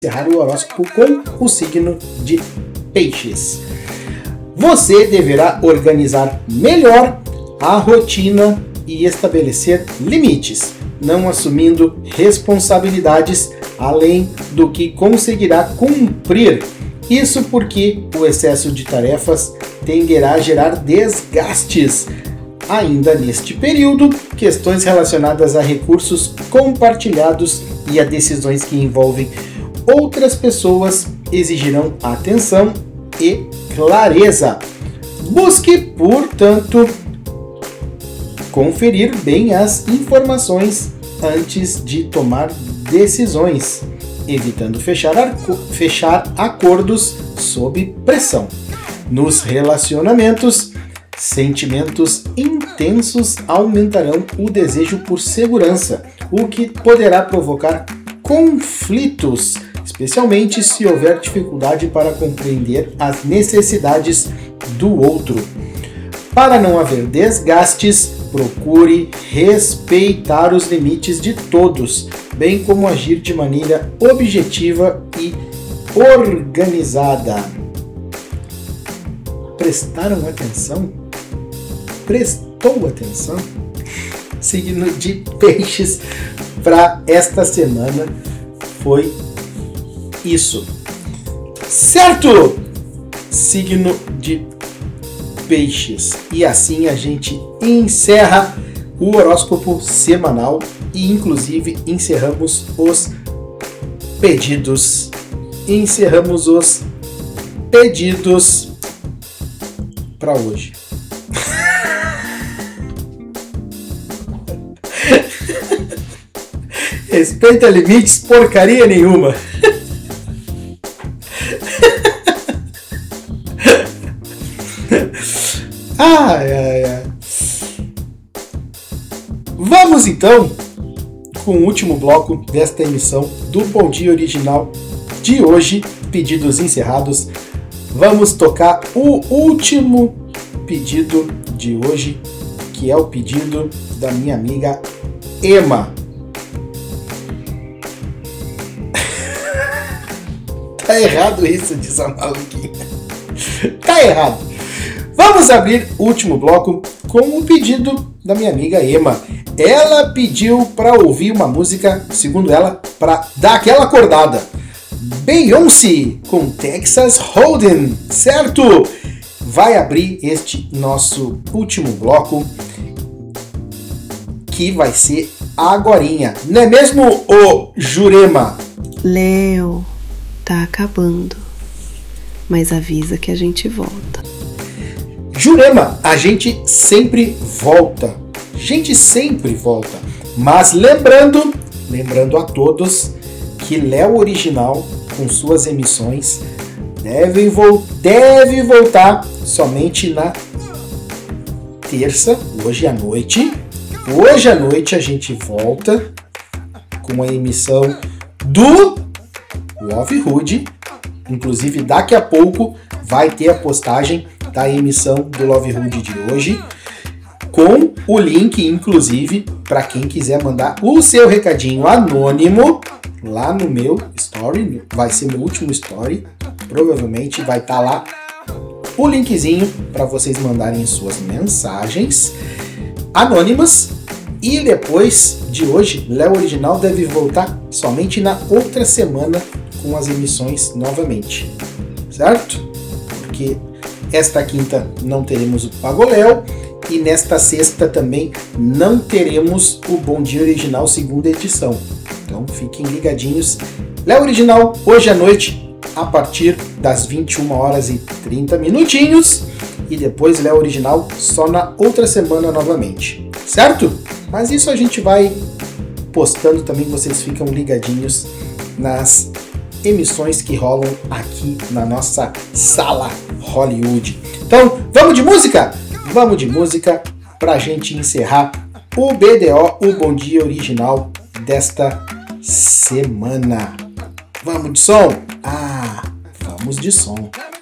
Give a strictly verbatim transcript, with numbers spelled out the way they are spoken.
encerrar o horóscopo com o signo de Peixes. Você deverá organizar melhor a rotina e estabelecer limites, não assumindo responsabilidades além do que conseguirá cumprir. Isso porque o excesso de tarefas tenderá a gerar desgastes. Ainda neste período, questões relacionadas a recursos compartilhados e a decisões que envolvem outras pessoas exigirão atenção e clareza. Busque, portanto, conferir bem as informações antes de tomar decisões, evitando fechar, arco- fechar acordos sob pressão. Nos relacionamentos, sentimentos intensos aumentarão o desejo por segurança, o que poderá provocar conflitos, especialmente se houver dificuldade para compreender as necessidades do outro. Para não haver desgastes, procure respeitar os limites de todos, bem como agir de maneira objetiva e organizada. Prestaram atenção? Prestou atenção? Signo de Peixes para esta semana foi isso. Certo? Signo de Peixes. E assim a gente encerra o horóscopo semanal e inclusive encerramos os pedidos. Encerramos os pedidos para hoje. Respeita limites, porcaria nenhuma. Ai, ai, ai. Vamos então com o último bloco desta emissão do Bom Dia Original de hoje. Pedidos encerrados. Vamos tocar o último pedido de hoje, que é o pedido da minha amiga Emma. Tá errado isso, diz a maluquinha. Tá errado. Vamos abrir o último bloco com o pedido da minha amiga Emma. Ela pediu para ouvir uma música, segundo ela, para dar aquela acordada. Beyoncé com Texas Hold'em, certo? Vai abrir este nosso último bloco, que vai ser agorinha. Não é mesmo, ô Jurema? Léo, tá acabando, mas avisa que a gente volta. Jurema, a gente sempre volta. A gente sempre volta. Mas lembrando, lembrando a todos que Léo Original, com suas emissões, deve, vo- deve voltar somente na terça, hoje à noite. Hoje à noite a gente volta com a emissão do Love Hood. Inclusive, daqui a pouco vai ter a postagem da emissão do Love Hood de hoje, com o link, inclusive, para quem quiser mandar o seu recadinho anônimo lá no meu story. Vai ser meu último story, provavelmente vai estar lá o linkzinho para vocês mandarem suas mensagens anônimas. E depois de hoje, Léo Original deve voltar somente na outra semana com as emissões novamente, certo? Porque esta quinta não teremos o Pagoléu e nesta sexta também não teremos o Bom Dia Original segunda edição. Então fiquem ligadinhos. Léo Original hoje à noite a partir das vinte e uma horas e trinta minutinhos e depois Léo Original só na outra semana novamente, certo? Mas isso a gente vai postando também, vocês ficam ligadinhos nas emissões que rolam aqui na nossa sala Hollywood. Então, vamos de música? Vamos de música pra gente encerrar o B D O, o Bom Dia Original desta semana. Vamos de som? Ah, vamos de som.